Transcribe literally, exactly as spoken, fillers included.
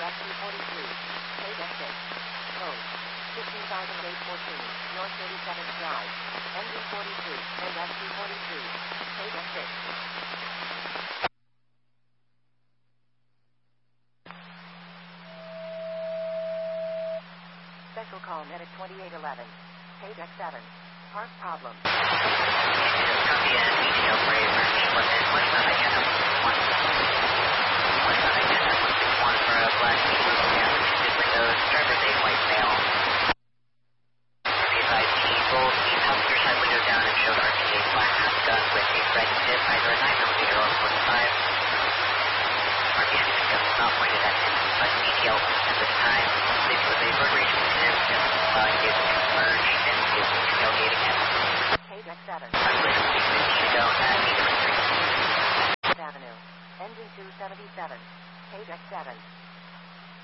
S T forty-three. Page X six. Code fifteen thousand eight fourteen. North thirty-seventh Drive. Engine forty-three. And S T forty-three. Page X six. Special call medic twenty-eight eleven. Page X seven. Park problem. Copy and detail for you. Equipment. What's not agenda? One. What's not agenda? one six one for a black vehicle. Damage to windows. Driver's aid white male. Be advised, T. Gold. Keep passenger side window down and showed R T A flat half gun with a red tip, either a nine millimeter or forty-five. R T A system is not pointed at him, but detail at this time. This was a road rage incident and uh, is emerged and is tailgating him. Page X seven. I'm going to please fifteen to go at eight oh three. Avenue. Engine two seventy-seven. Page X seven.